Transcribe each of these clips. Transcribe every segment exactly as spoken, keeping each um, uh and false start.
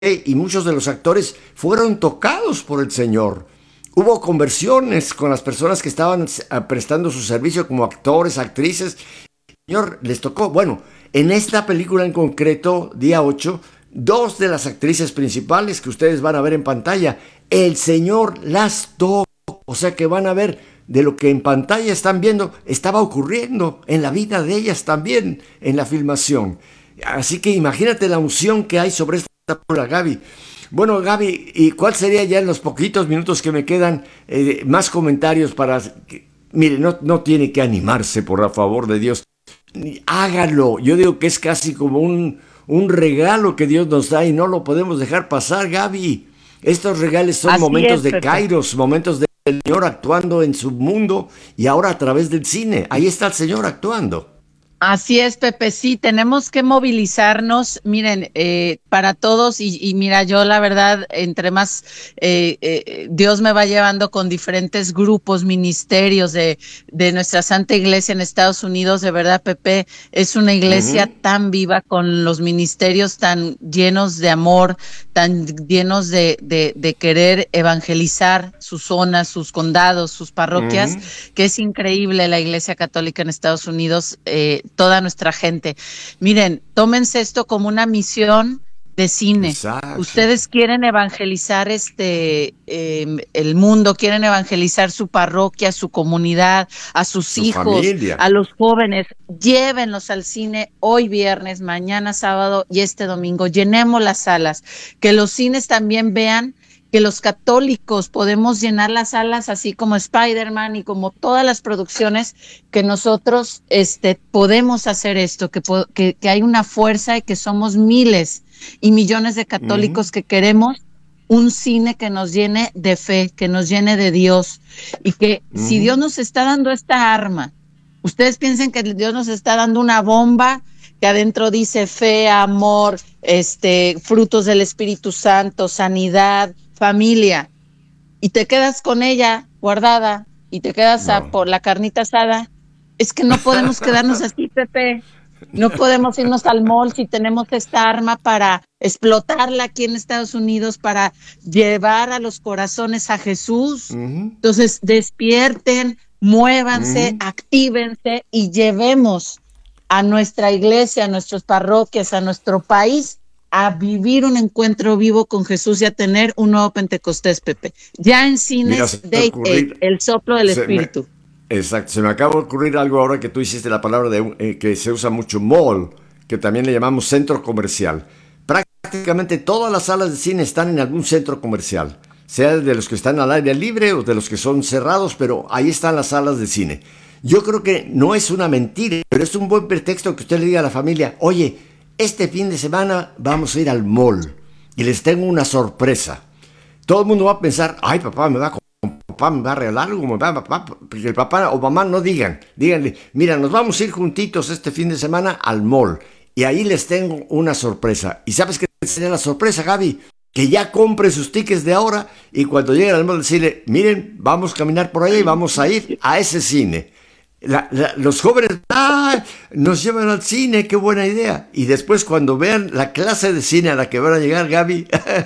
y muchos de los actores fueron tocados por el Señor. Hubo conversiones con las personas que estaban eh, prestando su servicio como actores, actrices. El Señor les tocó. Bueno, en esta película en concreto, día ocho, dos de las actrices principales que ustedes van a ver en pantalla, el Señor las tocó. O sea que van a ver de lo que en pantalla están viendo, estaba ocurriendo en la vida de ellas también en la filmación. Así que imagínate la unción que hay sobre esta película, Gaby. Bueno, Gaby, ¿y cuál sería ya en los poquitos minutos que me quedan eh, más comentarios para... Mire, no, no tiene que animarse, por el favor de Dios. Hágalo. Yo digo que es casi como un, un regalo que Dios nos da y no lo podemos dejar pasar, Gaby. Estos regalos son Así momentos es, de Pepe. Kairos, momentos del Señor actuando en su mundo y ahora a través del cine. Ahí está el Señor actuando. Así es, Pepe, sí, tenemos que movilizarnos, miren, eh, para todos y, y mira, yo la verdad, entre más eh, eh, Dios me va llevando con diferentes grupos, ministerios de, de nuestra Santa Iglesia en Estados Unidos, de verdad, Pepe, es una iglesia Ujú, tan viva, con los ministerios tan llenos de amor, tan llenos de, de, de querer evangelizar sus zonas, sus condados, sus parroquias, ujú. que es increíble la Iglesia Católica en Estados Unidos, eh, toda nuestra gente. Miren, tómense esto como una misión de cine. Exacto. Ustedes quieren evangelizar este eh, el mundo, quieren evangelizar su parroquia, su comunidad, a sus Su hijos, familia. a los jóvenes. Llévenlos al cine hoy viernes, mañana sábado y este domingo. Llenemos las salas. Que los cines también vean que los católicos podemos llenar las salas así como Spider-Man y como todas las producciones, que nosotros este, podemos hacer esto, que, que, que hay una fuerza y que somos miles y millones de Ujú, católicos que queremos un cine que nos llene de fe, que nos llene de Dios, y que si ujú. Dios nos está dando esta arma, ustedes piensen que Dios nos está dando una bomba que adentro dice fe, amor, este, frutos del Espíritu Santo, sanidad, familia, y te quedas con ella guardada y te quedas a, No. por la carnita asada. Es que no podemos quedarnos así, Pepe. No podemos irnos al mall si tenemos esta arma para explotarla aquí en Estados Unidos, para llevar a los corazones a Jesús. Ujú, Entonces, despierten, muévanse, ujú. actívense y llevemos a nuestra iglesia, a nuestras parroquias, a nuestro país a vivir un encuentro vivo con Jesús y a tener un nuevo Pentecostés, Pepe. Ya en Mira, cines, se me Date Eight, ocurrir, el soplo del se me, Espíritu. exacto, se me acaba de ocurrir algo ahora que tú hiciste la palabra de, eh, que se usa mucho, mall, que también le llamamos centro comercial. Prácticamente todas las salas de cine están en algún centro comercial, sea de los que están al aire libre o de los que son cerrados, pero ahí están las salas de cine. Yo creo que no es una mentira, pero es un buen pretexto que usted le diga a la familia, oye, este fin de semana vamos a ir al mall y les tengo una sorpresa. Todo el mundo va a pensar, ay, papá me va a, papá me va a regalar algo, me va, papá, porque el papá o mamá no digan, díganle, mira, nos vamos a ir juntitos este fin de semana al mall y ahí les tengo una sorpresa. ¿Y sabes qué sería la sorpresa, Gaby? Que ya compre sus tickets de ahora y cuando lleguen al mall decirle, miren, vamos a caminar por ahí y vamos a ir a ese cine. La, la, los jóvenes, ¡ah! Nos llevan al cine, qué buena idea. Y después cuando vean la clase de cine a la que van a llegar, Gaby,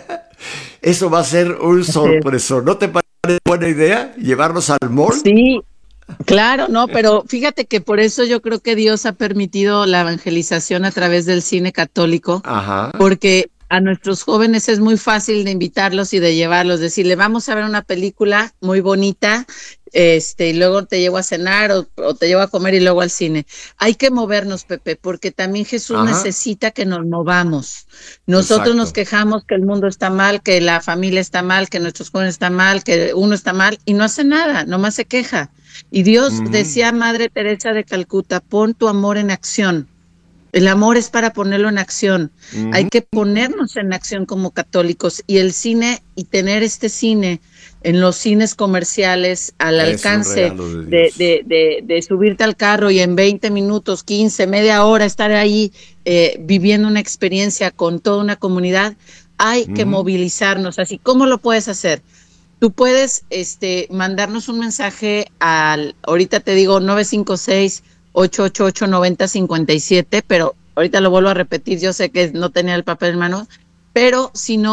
eso va a ser un sorpreso. ¿No te parece buena idea llevarnos al mall? Sí, claro, no, pero fíjate que por eso yo creo que Dios ha permitido la evangelización a través del cine católico, Ajá, porque a nuestros jóvenes es muy fácil de invitarlos y de llevarlos, decirle, vamos a ver una película muy bonita, este, y luego te llevo a cenar o, o te llevo a comer y luego al cine. Hay que movernos, Pepe, porque también Jesús ajá, necesita que nos movamos. Nosotros nos exacto. quejamos que el mundo está mal, que la familia está mal, que nuestros jóvenes están mal, que uno está mal y no hace nada, nomás se queja. Y Dios Ujú, decía a Madre Teresa de Calcuta, pon tu amor en acción. El amor es para ponerlo en acción. Hay ujú. que ponernos en acción como católicos y el cine y tener este cine en los cines comerciales al Es un alcance regalo de de, Dios. de, de, de subirte al carro y en veinte minutos, quince, media hora estar ahí eh, viviendo una experiencia con toda una comunidad. Hay que Ujú, movilizarnos. Así, ¿cómo lo puedes hacer? Tú puedes este, mandarnos un mensaje al, ahorita te digo, nueve cinco seis, ocho ocho ocho, nueve cero cinco siete, pero ahorita lo vuelvo a repetir, yo sé que no tenía el papel en mano, pero si no